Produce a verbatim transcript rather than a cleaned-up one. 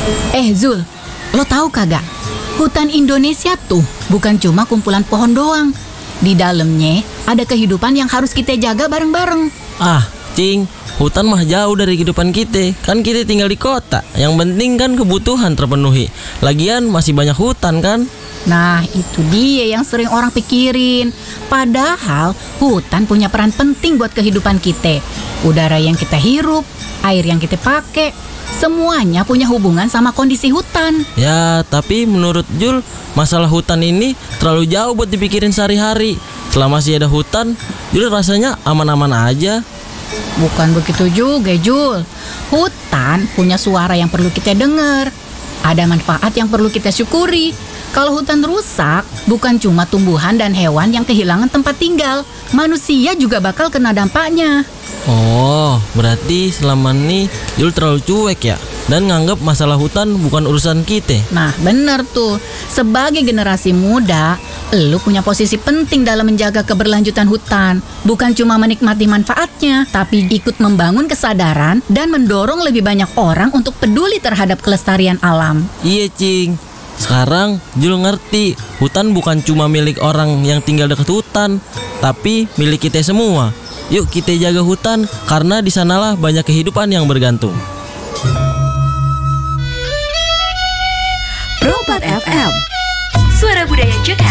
Eh Zul, lo tahu kagak? Hutan Indonesia tuh bukan cuma kumpulan pohon doang. Di dalamnya ada kehidupan yang harus kita jaga bareng-bareng. Ah, Cing, hutan mah jauh dari kehidupan kita. Kan kita tinggal di kota. Yang penting kan kebutuhan terpenuhi. Lagian masih banyak hutan kan? Nah, itu dia yang sering orang pikirin. Padahal hutan punya peran penting buat kehidupan kita. Udara yang kita hirup, air yang kita pakai, semuanya punya hubungan sama kondisi hutan. Ya, tapi menurut Jul, masalah hutan ini terlalu jauh buat dipikirin sehari-hari. Selama masih ada hutan, Jul rasanya aman-aman aja. Bukan begitu juga, Jul. Hutan punya suara yang perlu kita dengar. Ada manfaat yang perlu kita syukuri. Kalau hutan rusak, bukan cuma tumbuhan dan hewan yang kehilangan tempat tinggal, manusia juga bakal kena dampaknya. Oh, berarti selama ini Jul terlalu cuek ya? Dan nganggap masalah hutan bukan urusan kita. Nah, bener tuh. Sebagai generasi muda, lu punya posisi penting dalam menjaga keberlanjutan hutan. Bukan cuma menikmati manfaatnya, tapi ikut membangun kesadaran dan mendorong lebih banyak orang untuk peduli terhadap kelestarian alam. Iya, Cing. Sekarang Jul ngerti, hutan bukan cuma milik orang yang tinggal dekat hutan, tapi milik kita semua. Yuk kita jaga hutan, karena di sanalah banyak kehidupan yang bergantung. Pro empat F M, Suara Budaya Jakarta.